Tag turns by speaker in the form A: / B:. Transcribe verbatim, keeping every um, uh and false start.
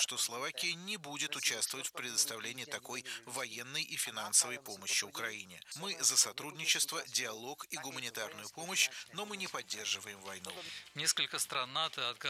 A: что Словакия не будет участвовать в предоставлении такой военной и финансовой помощи Украине. Мы за сотрудничество, диалог и гуманитарную помощь, но мы не поддерживаем войну.
B: Несколько стран НАТО отказываются